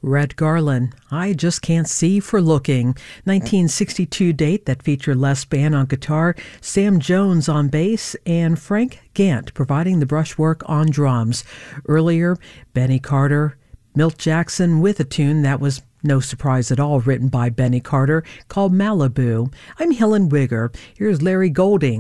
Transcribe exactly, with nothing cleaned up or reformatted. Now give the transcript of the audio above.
Red Garland, I Just Can't See for Looking, nineteen sixty-two date that featured Les Spann on guitar, Sam Jones on bass, and Frank Gant providing the brushwork on drums. Earlier, Benny Carter, Milt Jackson with a tune that was no surprise at all, written by Benny Carter, called Malibu. I'm Helen Wigger. Here's Larry Golding